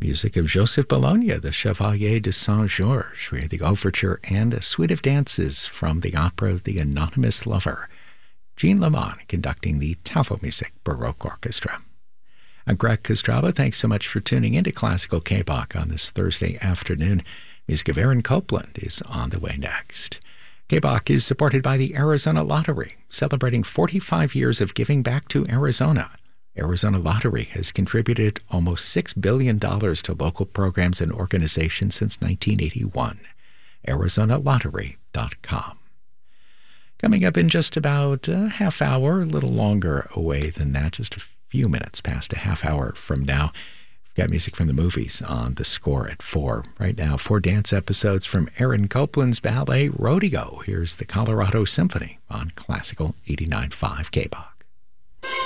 Music of Joseph Bologna, the Chevalier de Saint-Georges. We had the overture and a suite of dances from the opera The Anonymous Lover. Jean Lamont conducting the Tafelmusik Baroque Orchestra. I'm Greg Kostrava. Thanks so much for tuning into Classical K-Bach on this Thursday afternoon. Music of Aaron Copland is on the way next. K-Bach is supported by the Arizona Lottery, celebrating 45 years of giving back to Arizona. Arizona Lottery has contributed almost $6 billion to local programs and organizations since 1981. ArizonaLottery.com. Coming up in just about a half hour, a little longer away than that, just a few minutes past a half hour from now. We've got music from the movies on the score at 4. Right now, 4 dance episodes from Aaron Copland's ballet Rodeo. Here's the Colorado Symphony on Classical 89.5 K-Bach.